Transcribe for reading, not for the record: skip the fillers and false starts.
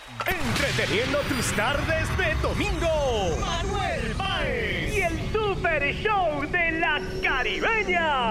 Entreteniendo tus tardes de domingo, Manuel Báez. Y el Super Show de la Caribeña.